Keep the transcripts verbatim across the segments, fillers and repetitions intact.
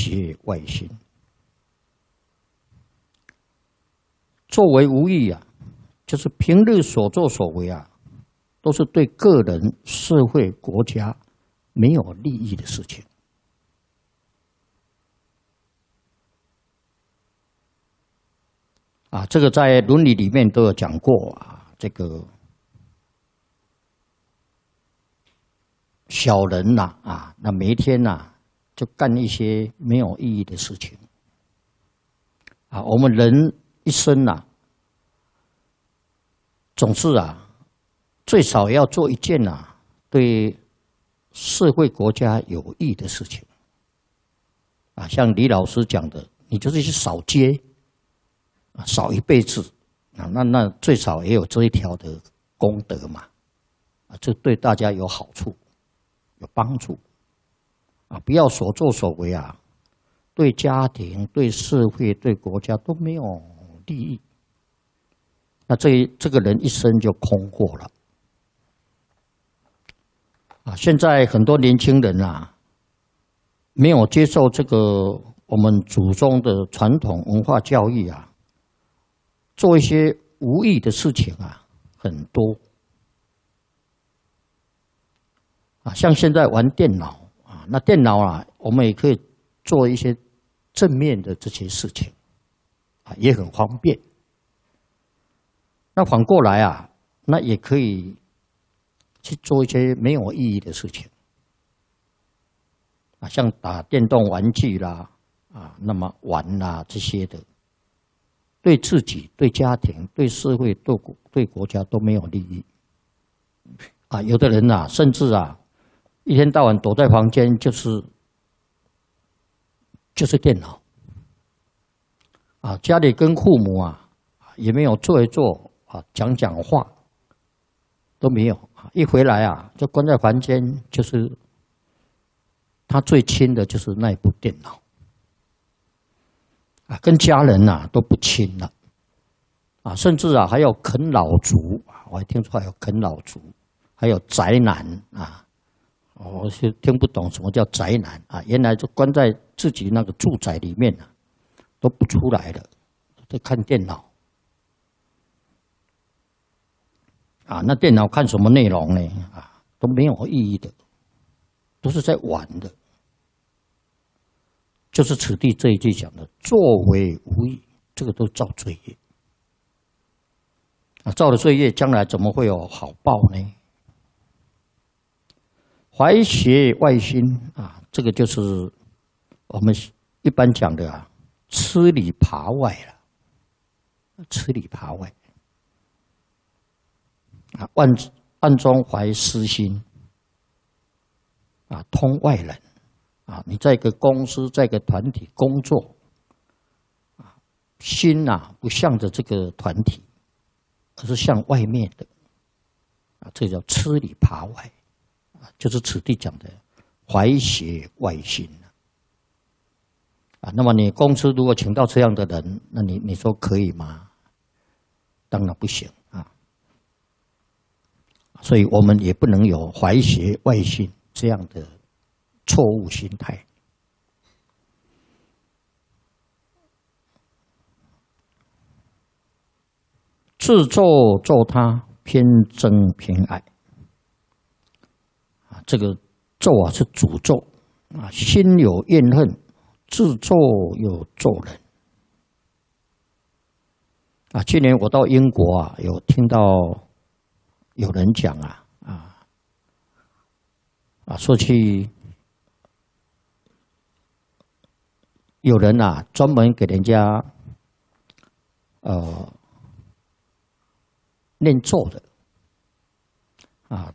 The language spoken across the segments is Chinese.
邪外心。作为无益啊，就是平日所作所为啊，都是对个人、社会、国家没有利益的事情。啊，这个在伦理里面都有讲过啊，这个小人呐、啊，啊，那每一天呐、啊，就干一些没有意义的事情。啊，我们人一生呐、啊，总是啊，最少要做一件呐、啊，对社会国家有益的事情。啊，像李老师讲的，你就是去扫街。少一辈子啊，那那最少也有这一条的功德嘛，啊，这对大家有好处，有帮助，啊，不要所作所为啊，对家庭、对社会、对国家都没有利益，那这这个人一生就空过了，啊，现在很多年轻人啊，没有接受这个我们祖宗的传统文化教育啊。做一些无益的事情啊，很多啊，像现在玩电脑啊，那电脑啊，我们也可以做一些正面的这些事情啊，也很方便。那反过来啊，那也可以去做一些没有意义的事情啊，像打电动玩具啦啊，那么玩啦这些的。对自己、对家庭、对社会、对国、对国家都没有利益，啊，有的人呐、啊，甚至啊，一天到晚躲在房间，就是就是电脑，啊，家里跟父母啊也没有坐一坐啊，讲讲话都没有，一回来啊就关在房间，就是他最亲的就是那一部电脑。啊，跟家人呐、啊、都不亲了，啊，甚至啊还有啃老族啊，我还听说还有啃老族，还有宅男啊，我是听不懂什么叫宅男啊，原来就关在自己那个住宅里面啊，都不出来了，在看电脑，啊，那电脑看什么内容呢？啊，都没有意义的，都是在玩的。就是此地这一句讲的，作为无益，这个都造罪业啊！造了罪业，将来怎么会有好报呢？怀邪外心啊，这个就是我们一般讲的啊，吃里扒外了，吃里扒外啊，暗暗中怀私心啊，通外人。啊，你在一个公司，在一个团体工作，啊，心呐、啊、不向着这个团体，而是向外面的，啊，这叫吃里扒外，啊，就是此地讲的怀邪外心啊。那么你公司如果请到这样的人，那你你说可以吗？当然不行啊。所以我们也不能有怀邪外心这样的错误心态。自咒咒他，偏憎偏爱。啊，这个咒啊是诅咒啊，心有怨恨，自咒又咒人。啊，去年我到英国啊，有听到有人讲啊啊啊，说去有人啊专门给人家呃念咒的啊，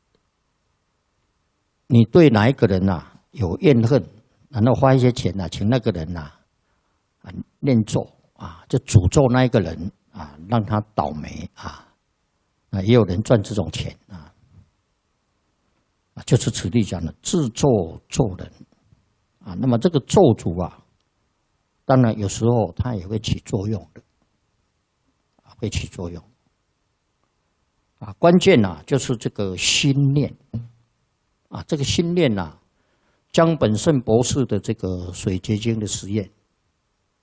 你对哪一个人呐、啊、有怨恨，然后花一些钱呐、啊，请那个人呐 啊, 啊念咒。啊，就诅咒那一个人啊，让他倒霉啊！啊，也有人赚这种钱啊，啊，就是此地讲的自咒咒人啊。那么这个咒诅啊，当然有时候它也会起作用的，啊，会起作用啊。关键啊，就是这个心念啊，这个心念呐、啊， 江本胜博士的这个水结晶的实验。